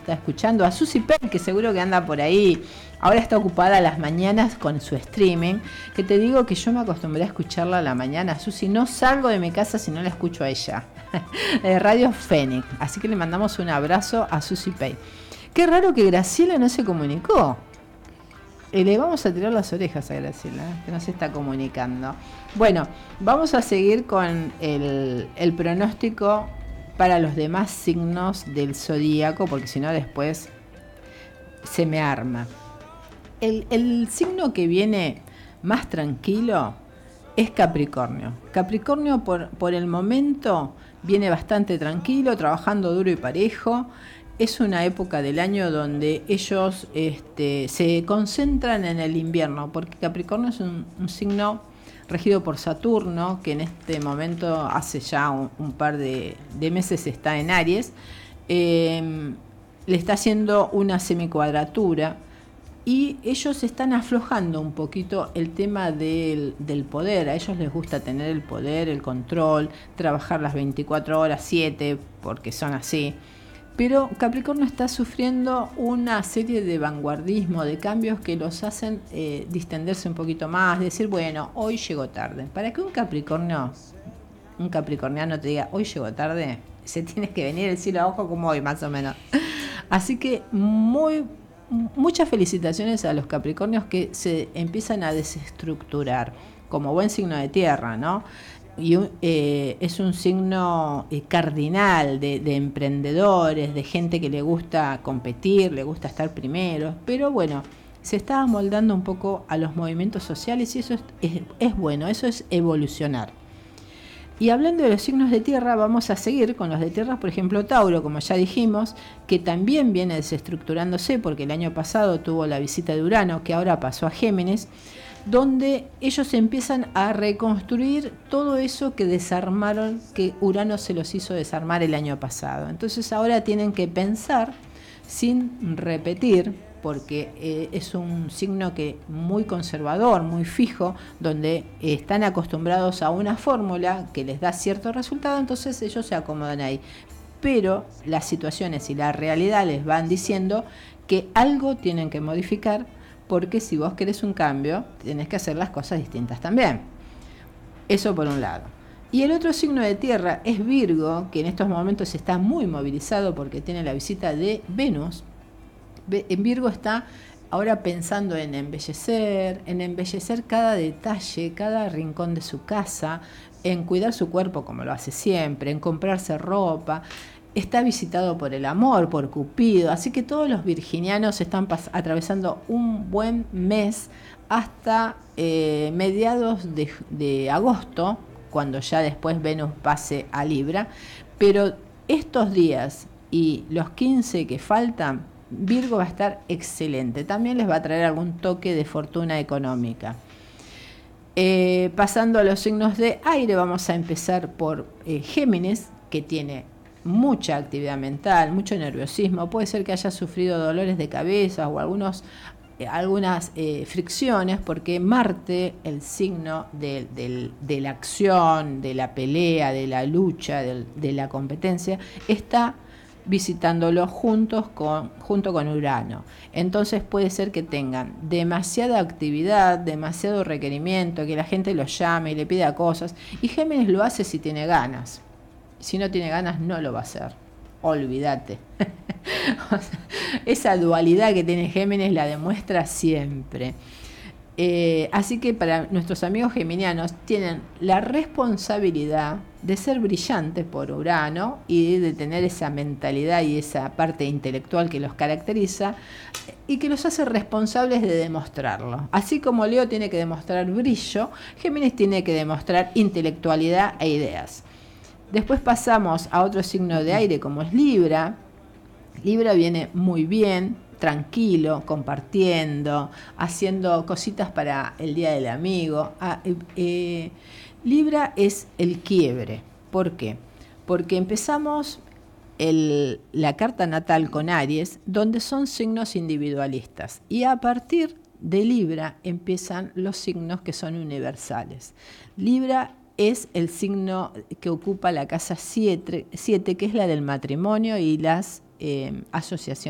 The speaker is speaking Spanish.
está escuchando, a Susi Pen, que seguro que anda por ahí. Ahora está ocupada las mañanas con su streaming, que te digo que yo me acostumbré a escucharla a la mañana. Susi, no salgo de mi casa si no la escucho a ella. De Radio Fénix. Así que le mandamos un abrazo a Susi Pen. Qué raro que Graciela no se comunicó. Le vamos a tirar las orejas a Graciela, que no se está comunicando. Bueno, vamos a seguir con el pronóstico para los demás signos del zodíaco, porque si no después se me arma. El signo que viene más tranquilo es Capricornio. Capricornio por el momento viene bastante tranquilo, trabajando duro y parejo. Es una época del año donde ellos se concentran en el invierno, porque Capricornio es un signo regido por Saturno, que en este momento hace ya un par de meses está en Aries. Le está haciendo una semicuadratura y ellos están aflojando un poquito el tema del poder. A ellos les gusta tener el poder, el control, trabajar las 24 horas, 7, porque son así. Pero Capricornio está sufriendo una serie de vanguardismo, de cambios que los hacen distenderse un poquito más, decir, bueno, hoy llegó tarde. Para que un capricorniano te diga, hoy llegó tarde, se tiene que venir el cielo abajo como hoy, más o menos. Así que muchas felicitaciones a los capricornios que se empiezan a desestructurar, como buen signo de tierra, ¿no? Y es un signo cardinal de emprendedores, de gente que le gusta competir, le gusta estar primero, pero bueno, se está amoldando un poco a los movimientos sociales y eso es bueno, eso es evolucionar. Y hablando de los signos de tierra, vamos a seguir con los de tierra, por ejemplo Tauro, como ya dijimos, que también viene desestructurándose porque el año pasado tuvo la visita de Urano, que ahora pasó a Géminis, donde ellos empiezan a reconstruir todo eso que desarmaron, que Urano se los hizo desarmar el año pasado. Entonces ahora tienen que pensar sin repetir, porque es un signo que muy conservador, muy fijo, donde están acostumbrados a una fórmula que les da cierto resultado, entonces ellos se acomodan ahí. Pero las situaciones y la realidad les van diciendo que algo tienen que modificar, porque si vos querés un cambio, tenés que hacer las cosas distintas también. Eso por un lado. Y el otro signo de tierra es Virgo, que en estos momentos está muy movilizado porque tiene la visita de Venus. En Virgo está ahora pensando en embellecer cada detalle, cada rincón de su casa, en cuidar su cuerpo como lo hace siempre, en comprarse ropa. Está visitado por el amor, por Cupido, así que todos los virginianos están atravesando un buen mes hasta mediados de agosto, cuando ya después Venus pase a Libra, pero estos días y los 15 que faltan, Virgo va a estar excelente, también les va a traer algún toque de fortuna económica. Pasando a los signos de aire, vamos a empezar por Géminis, que tiene mucha actividad mental, mucho nerviosismo, puede ser que haya sufrido dolores de cabeza o algunas fricciones, porque Marte, el signo de la acción, de la pelea, de la lucha, de la competencia, está visitándolo junto con Urano. Entonces puede ser que tengan demasiada actividad, demasiado requerimiento, que la gente los llame y le pida cosas, y Géminis lo hace si tiene ganas. Si no tiene ganas, no lo va a hacer. Olvídate. O sea, esa dualidad que tiene Géminis la demuestra siempre. Así que para nuestros amigos geminianos tienen la responsabilidad de ser brillantes por Urano y de tener esa mentalidad y esa parte intelectual que los caracteriza y que los hace responsables de demostrarlo. Así como Leo tiene que demostrar brillo, Géminis tiene que demostrar intelectualidad e ideas. Después pasamos a otro signo de aire como es Libra. Libra viene muy bien, tranquilo, compartiendo, haciendo cositas para el Día del Amigo. Libra es el quiebre. ¿Por qué? Porque empezamos la carta natal con Aries, donde son signos individualistas. Y a partir de Libra empiezan los signos que son universales. Libra es el signo que ocupa la casa 7, que es la del matrimonio y las asociaciones.